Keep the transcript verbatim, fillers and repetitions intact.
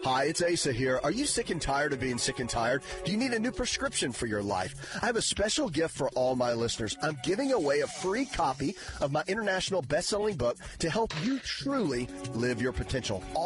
Hi, it's Asa here. Are you sick and tired of being sick and tired? Do you need a new prescription for your life? I have a special gift for all my listeners. I'm giving away a free copy of my international best-selling book to help you truly live your potential. All